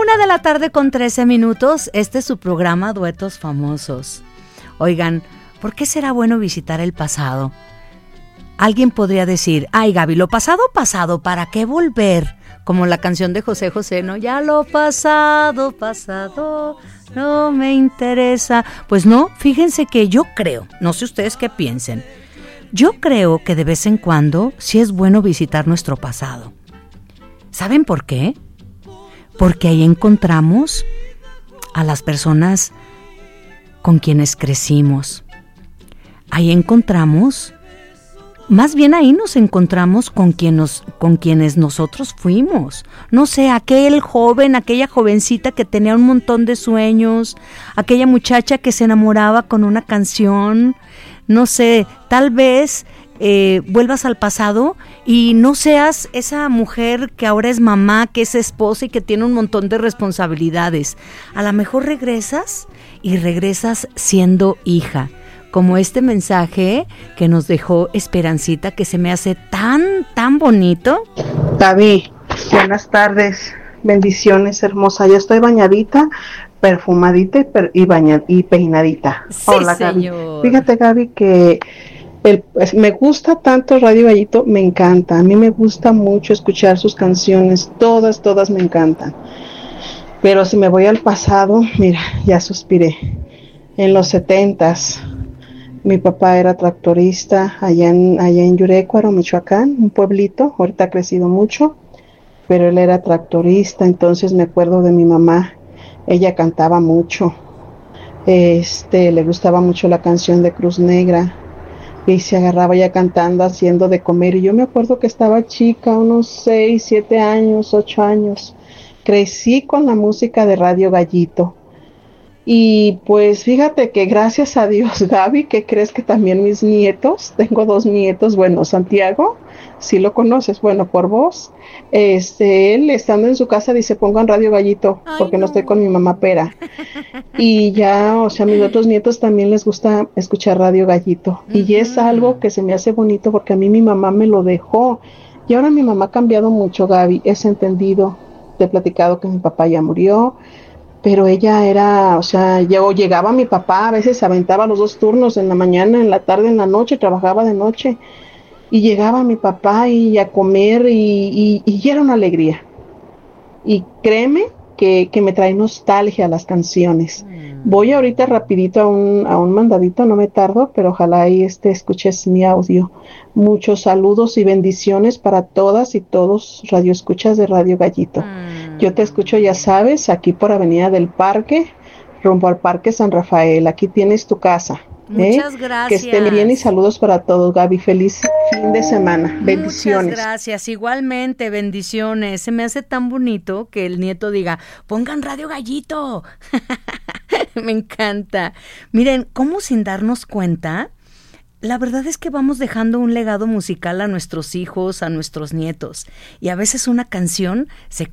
1:13 p.m. Este es su programa Duetos Famosos. Oigan, ¿por qué será bueno visitar el pasado? Alguien podría decir, ay Gaby, lo pasado, pasado, ¿para qué volver? Como la canción de José José, ¿no? Ya lo pasado, pasado, no me interesa. Pues no, fíjense que yo creo, no sé ustedes qué piensen, yo creo que de vez en cuando sí es bueno visitar nuestro pasado. ¿Saben por qué? Porque ahí encontramos a las personas con quienes crecimos. Ahí encontramos, más bien ahí nos encontramos con quienes nosotros fuimos. No sé, aquel joven, aquella jovencita que tenía un montón de sueños, aquella muchacha que se enamoraba con una canción. No sé, tal vez vuelvas al pasado y no seas esa mujer que ahora es mamá, que es esposa y que tiene un montón de responsabilidades. A lo mejor regresas y regresas siendo hija, como este mensaje que nos dejó Esperancita, que se me hace tan bonito. Gaby, buenas tardes, bendiciones hermosa, ya estoy bañadita, perfumadita y peinadita. Sí, hola señor. Gaby, fíjate Gaby que me gusta tanto Radio Gallito, me encanta, a mí me gusta mucho escuchar sus canciones, todas me encantan, pero si me voy al pasado, mira, ya suspiré. En los 70s, mi papá era tractorista allá en Yurecuaro, Michoacán, un pueblito, ahorita ha crecido mucho, pero él era tractorista, entonces me acuerdo de mi mamá, ella cantaba mucho, le gustaba mucho la canción de Cruz Negra, y se agarraba ya cantando, haciendo de comer, y yo me acuerdo que estaba chica, unos 6, 7 años, 8 años, crecí con la música de Radio Gallito, y pues fíjate que gracias a Dios, Gaby, ¿qué crees? Que también mis nietos, tengo 2 nietos, bueno, Santiago, si lo conoces, bueno, por vos, él estando en su casa dice, pongan Radio Gallito, porque no estoy con mi mamá pera, y ya, o sea, a mis otros nietos también les gusta escuchar Radio Gallito, y es algo que se me hace bonito, porque a mí mi mamá me lo dejó, y ahora mi mamá ha cambiado mucho, Gaby, es entendido, te he platicado que mi papá ya murió, pero ella era, o sea, llegaba mi papá, a veces aventaba los 2 turnos, en la mañana, en la tarde, en la noche, trabajaba de noche, y llegaba mi papá y a comer, y era una alegría, y créeme que me trae nostalgia las canciones. Voy ahorita rapidito a un mandadito, no me tardo, pero ojalá ahí escuches mi audio. Muchos saludos y bendiciones para todas y todos radioescuchas de Radio Gallito. Yo te escucho, ya sabes, aquí por Avenida del Parque, rumbo al Parque San Rafael. Aquí tienes tu casa. Muchas gracias. Que estén bien y saludos para todos, Gaby. Feliz fin de semana. Bendiciones. Muchas gracias. Igualmente, bendiciones. Se me hace tan bonito que el nieto diga, pongan Radio Gallito. Me encanta. Miren, cómo sin darnos cuenta, la verdad es que vamos dejando un legado musical a nuestros hijos, a nuestros nietos. Y a veces una canción se